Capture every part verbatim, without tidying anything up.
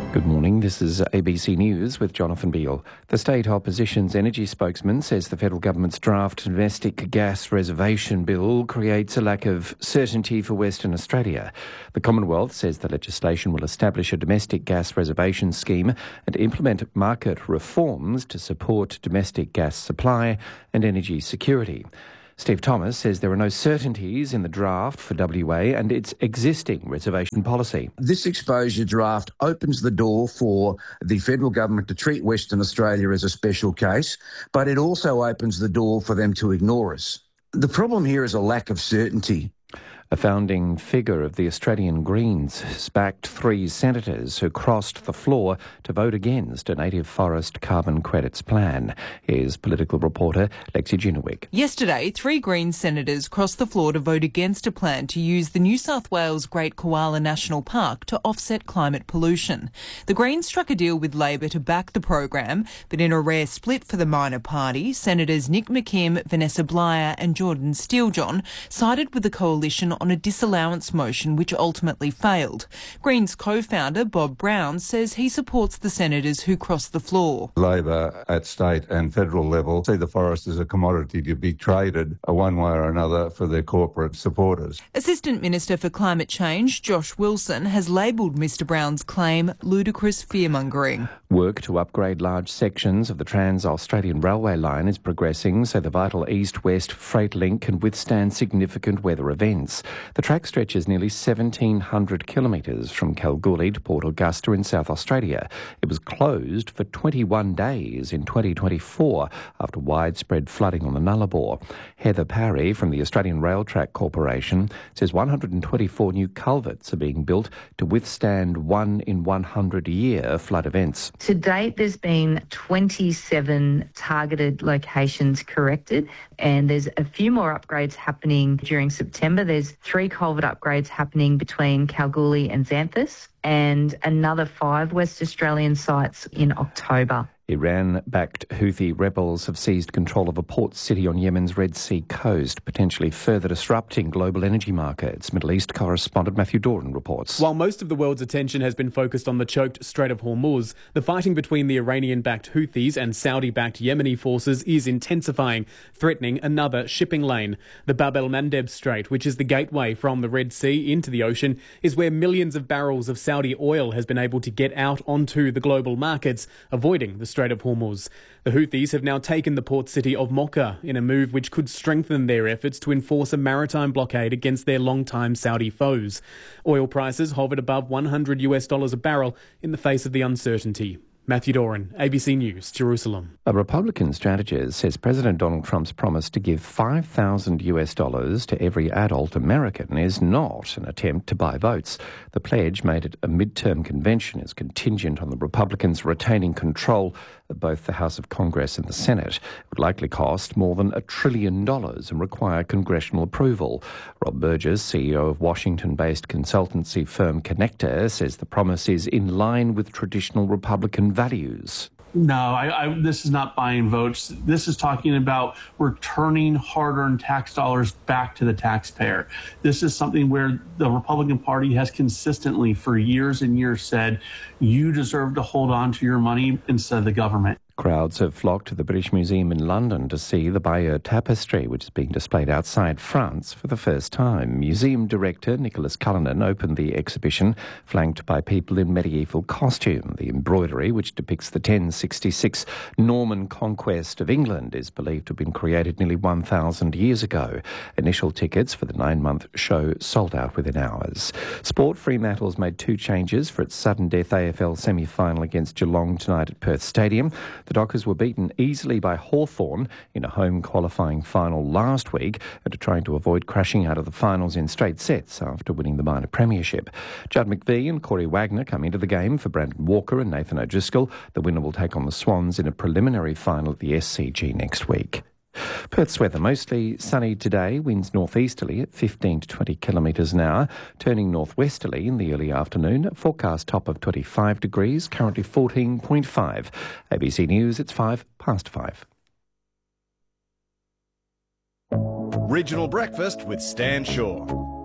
Good morning, this is A B C News with Jonathan Beale. The state opposition's energy spokesman says the federal government's draft domestic gas reservation bill creates a lack of certainty for Western Australia. The Commonwealth says the legislation will establish a domestic gas reservation scheme and implement market reforms to support domestic gas supply and energy security. Steve Thomas says there are no certainties in the draft for W A and its existing reservation policy. This exposure draft opens the door for the federal government to treat Western Australia as a special case, but it also opens the door for them to ignore us. The problem here is a lack of certainty. A founding figure of the Australian Greens has backed three senators who crossed the floor to vote against a native forest carbon credits plan. Here's political reporter Lexi Ginnewick. Yesterday, three Greens senators crossed the floor to vote against a plan to use the New South Wales Great Koala National Park to offset climate pollution. The Greens struck a deal with Labor to back the program, but in a rare split for the minor party, Senators Nick McKim, Vanessa Blyer and Jordan Steelejohn sided with the coalition on a disallowance motion which ultimately failed. Greens co-founder Bob Brown says he supports the senators who crossed the floor. Labor at state and federal level see the forest as a commodity to be traded one way or another for their corporate supporters. Assistant Minister for Climate Change Josh Wilson has labelled Mr Brown's claim ludicrous fearmongering. Work to upgrade large sections of the Trans-Australian Railway line is progressing so the vital east-west freight link can withstand significant weather events. The track stretches nearly seventeen hundred kilometres from Kalgoorlie to Port Augusta in South Australia. It was closed for twenty-one days in twenty twenty-four after widespread flooding on the Nullarbor. Heather Parry from the Australian Rail Track Corporation says one hundred twenty-four new culverts are being built to withstand one in one hundred year flood events. To date, there's been twenty-seven targeted locations corrected, and there's a few more upgrades happening during September. There's three culvert upgrades happening between Kalgoorlie and Xanthus, and another five West Australian sites in October. Iran-backed Houthi rebels have seized control of a port city on Yemen's Red Sea coast, potentially further disrupting global energy markets. Middle East correspondent Matthew Doran reports. While most of the world's attention has been focused on the choked Strait of Hormuz, the fighting between the Iranian-backed Houthis and Saudi-backed Yemeni forces is intensifying, threatening another shipping lane. The Bab el-Mandeb Strait, which is the gateway from the Red Sea into the ocean, is where millions of barrels of Saudi oil has been able to get out onto the global markets, avoiding the Strait of Hormuz. The Houthis have now taken the port city of Mocha in a move which could strengthen their efforts to enforce a maritime blockade against their longtime Saudi foes. Oil prices hovered above one hundred US dollars a barrel in the face of the uncertainty. Matthew Doran, A B C News, Jerusalem. A Republican strategist says President Donald Trump's promise to give five thousand US dollars to every adult American is not an attempt to buy votes. The pledge, made at a midterm convention, is contingent on the Republicans retaining control of both the House of Congress and the Senate. It would likely cost more than a trillion dollars and require congressional approval. Rob Burgess, C E O of Washington-based consultancy firm Connector, says the promise is in line with traditional Republican values. No, I, I, this is not buying votes. This is talking about returning hard-earned tax dollars back to the taxpayer. This is something where the Republican Party has consistently, for years and years, said, you deserve to hold on to your money instead of the government. Crowds have flocked to the British Museum in London to see the Bayeux Tapestry, which is being displayed outside France for the first time. Museum director Nicholas Cullinan opened the exhibition, flanked by people in medieval costume. The embroidery, which depicts the ten sixty-six Norman conquest of England, is believed to have been created nearly one thousand years ago. Initial tickets for the nine-month show sold out within hours. Sport: Fremantle's made two changes for its sudden death A F L semi-final against Geelong tonight at Perth Stadium. The Dockers were beaten easily by Hawthorn in a home qualifying final last week and are trying to avoid crashing out of the finals in straight sets after winning the minor premiership. Judd McVie and Corey Wagner come into the game for Brandon Walker and Nathan O'Driscoll. The winner will take on the Swans in a preliminary final at the S C G next week. Perth's weather mostly sunny today, winds northeasterly at fifteen to twenty kilometres an hour, turning northwesterly in the early afternoon. Forecast top of twenty-five degrees, currently fourteen point five. A B C News, it's five past five. Regional breakfast with Stan Shaw.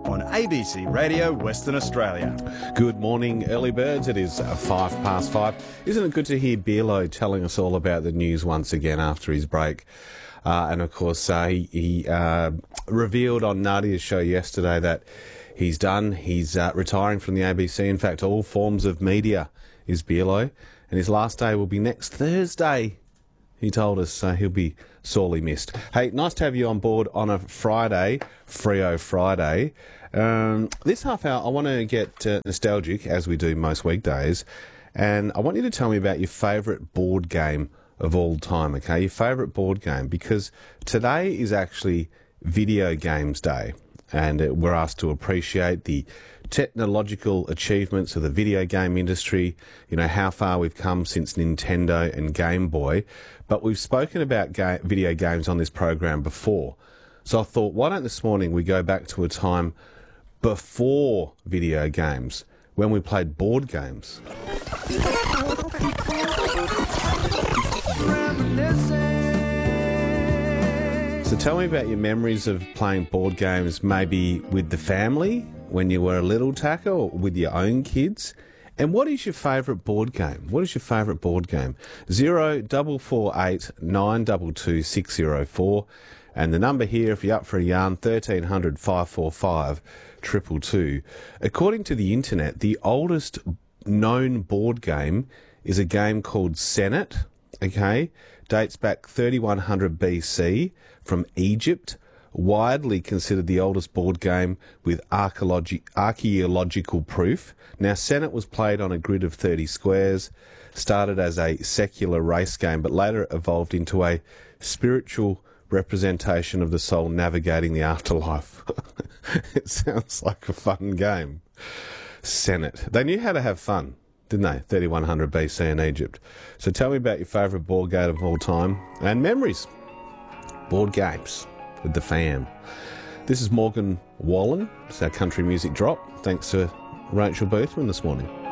on A B C Radio Western Australia. Good morning, early birds. It is five past five. Isn't it good to hear Bearlo telling us all about the news once again after his break? Uh, and of course, uh, he, he uh, revealed on Nadia's show yesterday that he's done. He's uh, retiring from the A B C. In fact, all forms of media is Bearlo. And his last day will be next Thursday, he told us. So he'll be sorely missed. Hey, nice to have you on board on a Friday, Freo Friday. Um, this half hour, I want to get uh, nostalgic, as we do most weekdays. And I want you to tell me about your favourite board game of all time, okay? Your favourite board game, because today is actually Video Games Day, and uh, we're asked to appreciate the technological achievements of the video game industry, you know, how far we've come since Nintendo and Game Boy. But we've spoken about ga- video games on this program before. So I thought, why don't this morning we go back to a time before video games, when we played board games. So tell me about your memories of playing board games, maybe with the family when you were a little tacker, or with your own kids. And what is your favourite board game? What is your favourite board game? Zero double four eight nine double two six zero four, and the number here, if you're up for a yarn, thirteen hundred five four five triple two. According to the internet, the oldest known board game is a game called Senet. Okay, dates back thirty-one hundred B C from Egypt. Widely considered the oldest board game with archaeologi- archaeological proof. Now, Senet was played on a grid of thirty squares, started as a secular race game, but later evolved into a spiritual representation of the soul navigating the afterlife. It sounds like a fun game. Senet. They knew how to have fun, didn't they? thirty-one hundred B C in Egypt. So tell me about your favourite board game of all time and memories. Board games with the fam. This is Morgan Wallen. It's our country music drop. Thanks to Rachel Boothman this morning.